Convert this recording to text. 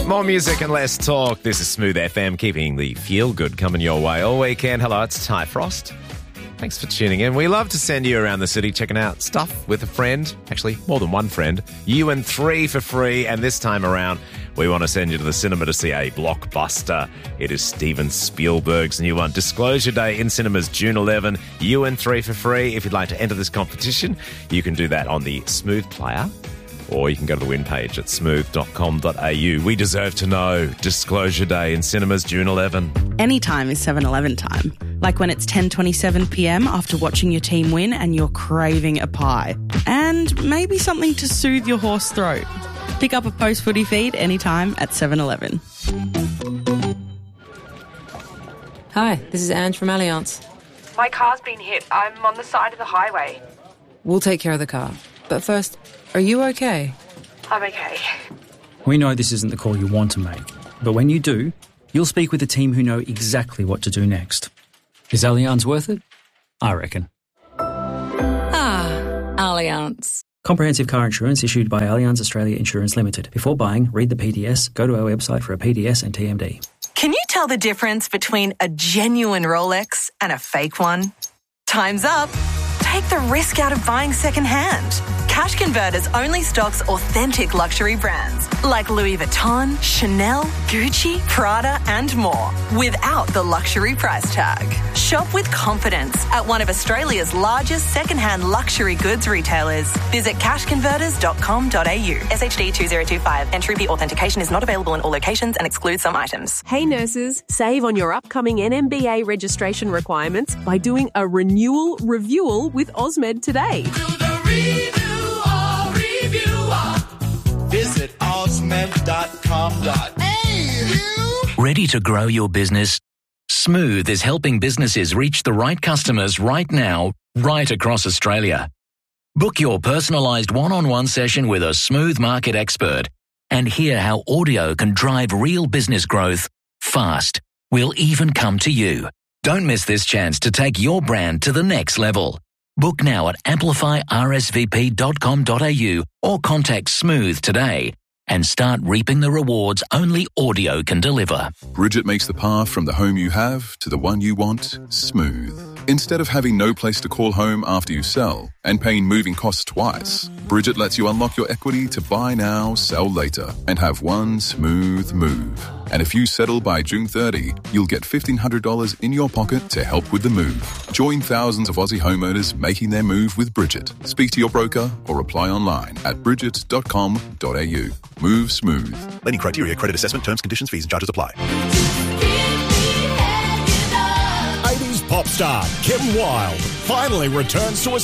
More music and less talk. This is Smooth FM, keeping the feel-good coming your way all weekend. Hello, it's Ty Frost. Thanks for tuning in. We love to send you around the city checking out stuff with a friend. Actually, more than one friend. You and three for free. And this time around, we want to send you to the cinema to see a blockbuster. It is Steven Spielberg's new one. Disclosure Day in cinemas, June 11. You and three for free. If you'd like to enter this competition, you can do that on the Smooth Player, or you can go to the win page at smooth.com.au. We deserve to know. Disclosure Day in cinemas, June 11. Anytime is 7-Eleven time. Like when it's 10:27 p.m. after watching your team win and you're craving a pie. And maybe something to soothe your hoarse throat. Pick up a post-footy feed anytime at 7-Eleven. Hi, this is Ange from Allianz. My car's been hit. I'm on the side of the highway. We'll take care of the car. But first, are you okay? I'm okay. We know this isn't the call you want to make, but when you do, you'll speak with a team who know exactly what to do next. Is Allianz worth it? I reckon. Allianz. Comprehensive car insurance issued by Allianz Australia Insurance Limited. Before buying, read the PDS, go to our website for a PDS and TMD. Can you tell the difference between a genuine Rolex and a fake one? Time's up. Take the risk out of buying secondhand. Cash Converters only stocks authentic luxury brands like Louis Vuitton, Chanel, Gucci, Prada and more without the luxury price tag. Shop with confidence at one of Australia's largest secondhand luxury goods retailers. Visit cashconverters.com.au. SHD 2025. Entry fee authentication is not available in all locations and excludes some items. Hey nurses, save on your upcoming NMBA registration requirements by doing a renewal reviewal with Osmed today. Visit osmed.com.au. Ready to grow your business? Smooth is helping businesses reach the right customers right now, right across Australia. Book your personalised one-on-one session with a Smooth market expert and hear how audio can drive real business growth fast. We'll even come to you. Don't miss this chance to take your brand to the next level. Book now at amplifyrsvp.com.au or contact Smooth today and start reaping the rewards only audio can deliver. Bridget makes the path from the home you have to the one you want smooth. Instead of having no place to call home after you sell and paying moving costs twice, Bridget lets you unlock your equity to buy now, sell later and have one smooth move. And if you settle by June 30, you'll get $1,500 in your pocket to help with the move. Join thousands of Aussie homeowners making their move with Bridget. Speak to your broker or apply online at bridget.com.au. Move smooth. Lending criteria, credit assessment, terms, conditions, fees and charges apply. 80s pop star Kim Wilde finally returns to